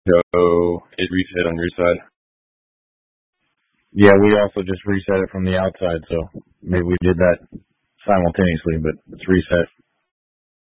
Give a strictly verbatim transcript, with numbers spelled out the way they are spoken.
So it reset on your side. Yeah, we also just reset it from the outside, so maybe we did that simultaneously, but it's reset.